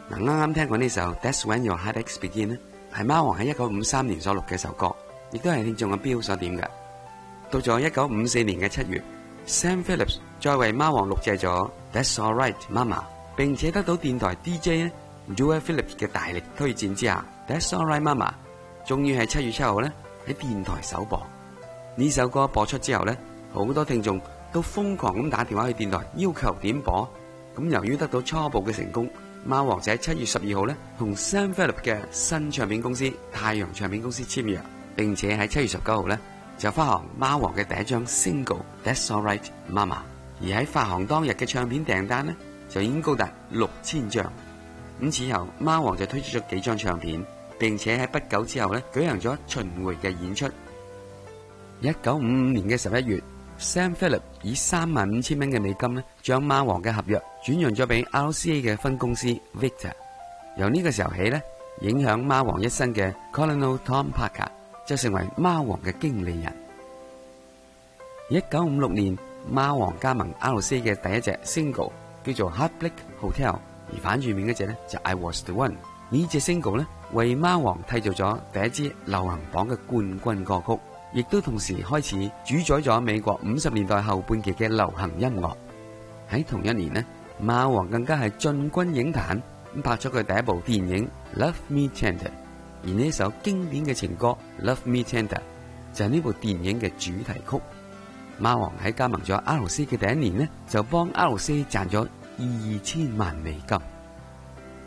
嗱，啱啱聽過呢首 That's When Your Heartaches Begin 咧，係貓王喺1953年所錄嘅首歌，亦都係聽眾嘅標所點嘅。到咗1954年嘅7月 ，Sam Phillips 再為貓王錄製咗 That's Alright Mama， 並且得到電台 DJ 咧 Joel Phillips 嘅大力推薦之下 ，That's Alright Mama 終於喺7月7號咧喺電台首播。呢首歌播出之後咧，好多聽眾都瘋狂咁打電話去電台要求點播。咁由於得到初步嘅成功，貓王就喺7月12號咧同 Sam Phillips 嘅新唱片公司太陽唱片公司簽約，並且喺7月19號咧就發行貓王嘅第一張 single That's Alright Mama， 而喺發行當日嘅唱片訂單咧就已經高達6000張。咁此後貓王就推出咗幾張唱片，並且喺不久之後咧舉行咗巡迴嘅演出。1955年嘅11月，Sam Phillips 以35000蚊嘅美金咧，將貓王嘅合約轉讓咗俾 RCA 嘅分公司 Victor。由呢個時候起咧，影響貓王一生嘅 Colonel Tom Parker 就成為貓王嘅經理人。1956年，貓王加盟 RCA 嘅第一隻 single 叫做 Heartbreak Hotel， 而反住面嗰隻咧就 I Was The One。呢隻 single 咧為貓王締造咗第一支流行榜嘅冠軍歌曲。亦都同時開始主宰咗美國50年代後半期嘅流行音樂。喺同一年呢，貓王更加係進軍影壇，拍咗佢第一部電影 Love Me Tender， 而呢首經典嘅情歌 Love Me Tender 就係呢部電影嘅主題曲。貓王喺加盟咗 RCA 嘅第一年呢，就幫 RCA 賺咗2000萬美金。